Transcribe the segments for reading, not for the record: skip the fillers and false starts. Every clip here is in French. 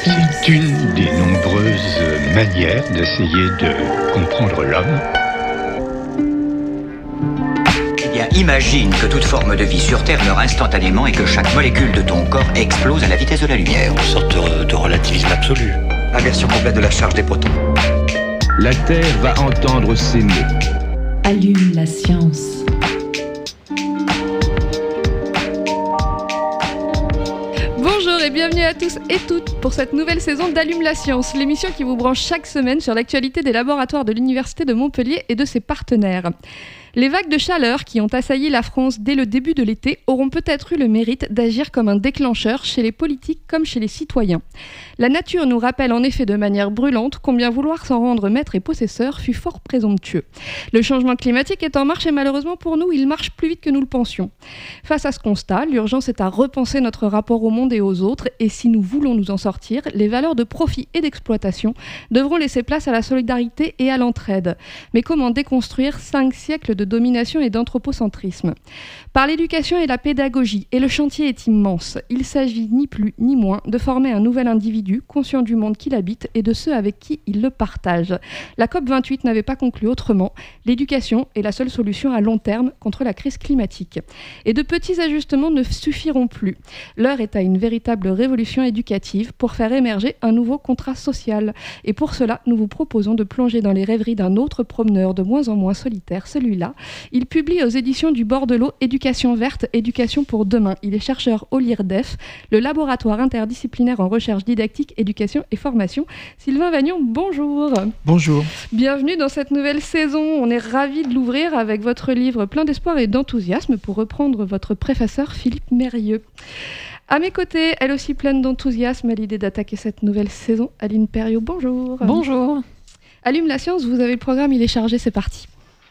C'est une des nombreuses manières d'essayer de comprendre l'homme. Eh bien, imagine que toute forme de vie sur Terre meurt instantanément et que chaque molécule de ton corps explose à la vitesse de la lumière. Une sorte de relativisme absolu. Inversion complète de la charge des protons. La Terre va entendre ces mots. Allume la science. Bonjour et bienvenue à tous et toutes pour cette nouvelle saison d'Allume la science, l'émission qui vous branche chaque semaine sur l'actualité des laboratoires de l'Université de Montpellier et de ses partenaires. Les vagues de chaleur qui ont assailli la France dès le début de l'été auront peut-être eu le mérite d'agir comme un déclencheur chez les politiques comme chez les citoyens. La nature nous rappelle en effet de manière brûlante combien vouloir s'en rendre maître et possesseur fut fort présomptueux. Le changement climatique est en marche et malheureusement pour nous, il marche plus vite que nous le pensions. Face à ce constat, l'urgence est à repenser notre rapport au monde et aux autres et si nous voulons nous en sortir, les valeurs de profit et d'exploitation devront laisser place à la solidarité et à l'entraide. Mais comment déconstruire 5 siècles de domination et d'anthropocentrisme? Par l'éducation et la pédagogie, et le chantier est immense, il s'agit ni plus ni moins de former un nouvel individu conscient du monde qu'il habite et de ceux avec qui il le partage. La COP28 n'avait pas conclu autrement, l'éducation est la seule solution à long terme contre la crise climatique. Et de petits ajustements ne suffiront plus. L'heure est à une véritable révolution éducative pour faire émerger un nouveau contrat social. Et pour cela, nous vous proposons de plonger dans les rêveries d'un autre promeneur de moins en moins solitaire, celui-là. Il publie aux éditions du Bord de l'eau Éducation verte, éducation pour demain. Il est chercheur au LIRDEF, le laboratoire interdisciplinaire en recherche didactique, éducation et formation. Sylvain Vagnon, bonjour. Bonjour. Bienvenue dans cette nouvelle saison. On est ravis de l'ouvrir avec votre livre plein d'espoir et d'enthousiasme, pour reprendre votre préfaceur Philippe Mérieux. À mes côtés, elle aussi pleine d'enthousiasme à l'idée d'attaquer cette nouvelle saison, Aline Perriot, bonjour. Bonjour. Allume la science, vous avez le programme, il est chargé, c'est parti.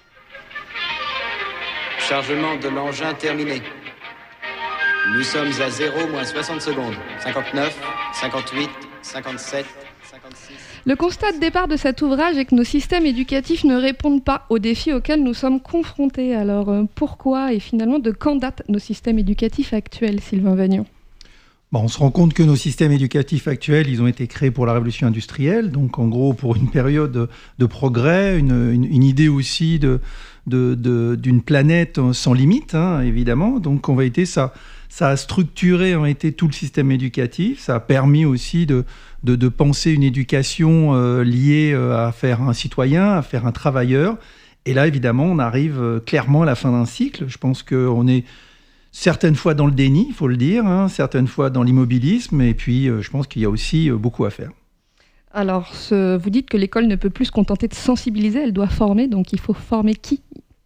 Chargement de l'engin terminé. Nous sommes à 0 moins 60 secondes. 59, 58, 57, 56... Le constat de départ de cet ouvrage est que nos systèmes éducatifs ne répondent pas aux défis auxquels nous sommes confrontés. Alors pourquoi et finalement de quand datent nos systèmes éducatifs actuels, Sylvain Vagnon ? On se rend compte que nos systèmes éducatifs actuels, ils ont été créés pour la révolution industrielle, donc en gros pour une période de progrès, une idée aussi d'une planète sans limite, évidemment. Donc en vérité, ça a structuré en réalité tout le système éducatif, ça a permis aussi de penser une éducation liée à faire un citoyen, à faire un travailleur. Et là, évidemment, on arrive clairement à la fin d'un cycle. Je pense qu'on est certaines fois dans le déni, il faut le dire, certaines fois dans l'immobilisme, et puis je pense qu'il y a aussi beaucoup à faire. Alors, vous dites que l'école ne peut plus se contenter de sensibiliser, elle doit former, donc il faut former qui ?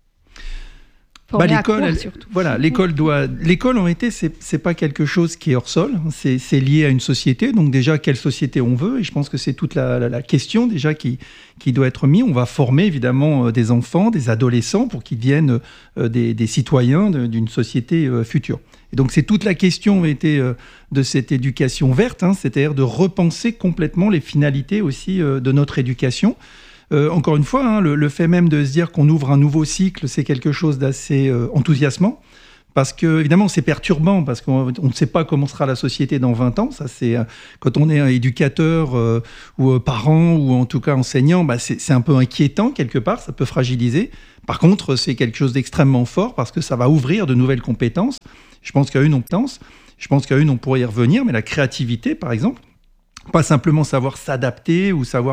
L'école en réalité, c'est pas quelque chose qui est hors sol, c'est lié à une société, donc déjà quelle société on veut, et je pense que c'est toute la question déjà qui doit être mise. On va former évidemment des enfants, des adolescents pour qu'ils deviennent des citoyens d'une société future. Et donc c'est toute la question en réalité de cette éducation verte, c'est-à-dire de repenser complètement les finalités aussi de notre éducation. Encore une fois, le fait même de se dire qu'on ouvre un nouveau cycle, c'est quelque chose d'assez enthousiasmant. Parce que, évidemment, c'est perturbant, parce qu'on ne sait pas comment sera la société dans 20 ans. Ça, c'est, quand on est éducateur ou parent, ou en tout cas enseignant, c'est un peu inquiétant quelque part, ça peut fragiliser. Par contre, c'est quelque chose d'extrêmement fort, parce que ça va ouvrir de nouvelles compétences. Je pense qu'à une, on pourrait y revenir, mais la créativité, par exemple, pas simplement savoir s'adapter ou savoir